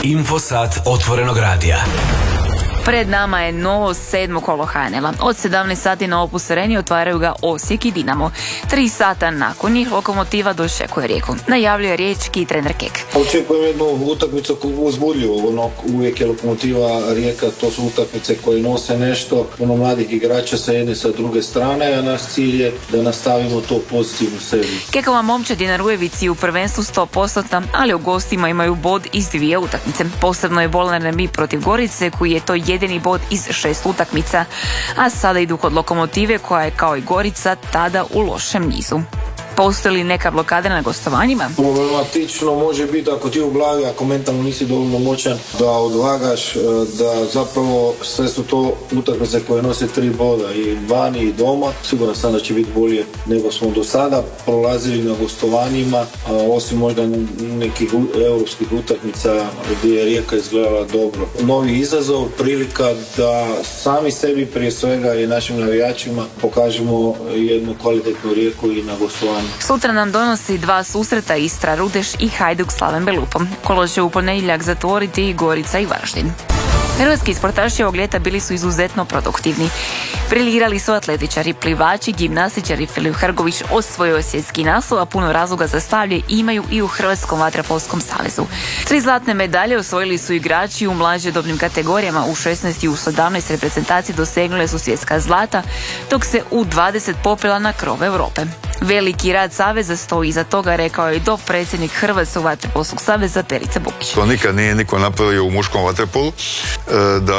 Infosat otvorenog radija. Pred nama je novo 7. kolo HNL-a. Od 17 sati na Opus Areni otvaraju ga Osijek i Dinamo. 3 sata nakon njih Lokomotiva dočekuje Rijeku. Najavljuje riječki trener Kek. Očekujem jednu utakmicu uzbudljivu. Uvijek je Lokomotiva, Rijeka, to su utakmice koje nose nešto. Mladih igrača sa jedne sa druge strane, a naš cilj je da nastavimo to pozitivno sebi. Kekova momčad je na Rujevici u prvenstvu 100%, ali u gostima imaju bod iz 2 utakmice. Posebno je bolan remi protiv Gorice, koji je to jedini bod iz 6 utakmica, a sada idu kod Lokomotive koja je kao i Gorica tada u lošem nizu. Postoji li neka blokada na gostovanjima? Problematično može biti ako ti ublaga, ako mentalno nisi dovoljno moćan da odvagaš, da zapravo sve su to utakmice koje nose 3 boda i vani i doma. Siguran sam da će biti bolje nego smo do sada prolazili na gostovanjima, osim možda nekih europskih utakmica gdje je Rijeka izgledala dobro. Novi izazov, prilika da sami sebi prije svega i našim navijačima pokažemo jednu kvalitetnu Rijeku i na gostovanju. Sutra nam donosi 2 susreta, Istra Rudeš i Hajduk Slaven Belupom. Kolo će u ponedjeljak zatvoriti Gorica i Varaždin. Hrvatski sportaši ovog ljeta bili su izuzetno produktivni. Briljirali su atletičari, plivači, gimnastičari. Filip Hrgović osvojio svjetski naslov, a puno razloga za slavlje imaju i u Hrvatskom vaterpolskom savezu. 3 zlatne medalje osvojili su igrači u mlađe dobnim kategorijama. U 16 i u 17 reprezentacije dosegnule su svjetska zlata, dok se u 20 popela na krov Europe. Veliki rad saveza stoji iza toga, rekao je dopredsjednik Hrvatskog vaterpolskog saveza Perica Bukić. To nikad nije niko napravio u muškom vaterpolu, da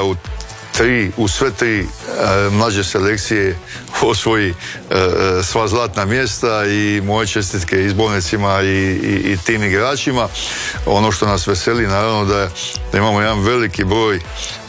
u sve 3 mlađe selekcije osvoji sva zlatna mjesta, i moje čestitke izbornicima i tim igračima. Ono što nas veseli naravno da imamo jedan veliki broj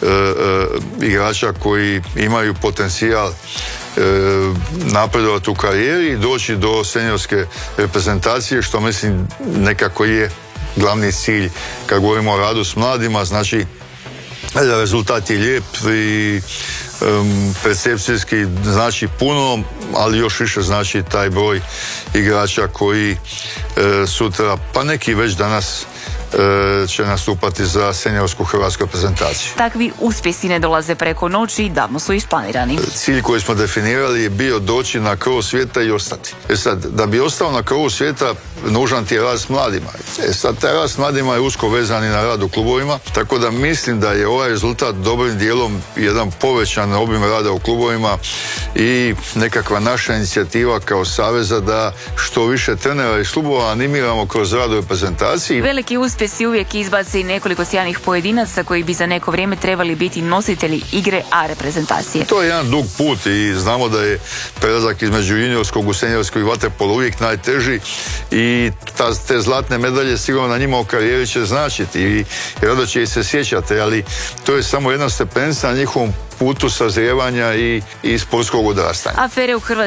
igrača koji imaju potencijal napredovati u karijeri i doći do seniorske reprezentacije, što mislim nekako je glavni cilj kad govorimo o radu s mladima. Znači, rezultat je lijep i percepcijski znači puno, ali još više znači taj broj igrača koji sutra, pa neki već danas, će nastupati za seniorsku hrvatsku reprezentaciju. Takvi uspjesi ne dolaze preko noći i davno su isplanirani. Cilj koji smo definirali je bio doći na krov svijeta i ostati. Sad, da bi ostao na krovu svijeta, nužan ti je rad s mladima. Sad, taj rad s mladima je usko vezan i na rad u klubovima, tako da mislim da je ovaj rezultat dobrim dijelom jedan povećan obim rada u klubovima i nekakva naša inicijativa kao saveza da što više trenera iz klubova animiramo kroz rad u reprezentaciji. Veliki uspjesi uvijek izbaci nekoliko sjajnih pojedinaca koji bi za neko vrijeme trebali biti nositelji igre A reprezentacije. To je jedan dug put i znamo da je prelazak između juniorskog u seniorskog vaterpolo uvijek najteži i te zlatne medalje sigurno na njima u karijeri će značiti i rado će ih se sjećati, ali to je samo jedna stepenica na njihovom putu sazrijevanja i sportskog odrastanja. Afere u Hrvatskoj